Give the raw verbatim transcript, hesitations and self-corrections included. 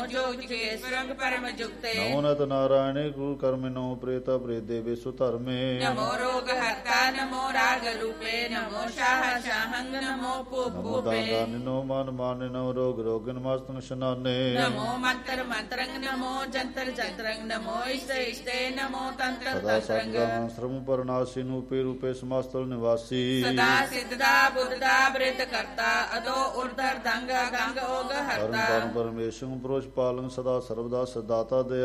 जोग जुगेश्वरं परम जुगते नमो नत नारायणे गुरु कर्मिनो प्रेता प्रेत देवेशु धर्मे नमो रोग हर्ता नमो राग रूपे नमो शाह शाहंग नमो पूप नमो पूपे दानिनो मान मानिनो रोग रोगिन मस्तंग शनाने नमो मंत्र मंत्रंग नमो जंतर जंत्रंग नमो इष्टे इष्टे नमो तंत्र सदा तंत्रंग सद्गं श्रम परनासी रूपे रूपे समस्तल निवासी सदा सिद्धदा बुद्धदा वृद्ध करता अदो उर्धर दंग गंग ओग परम हरता परम परमेश्वर पुरुष पालन सदा सर्वदा सदाता दया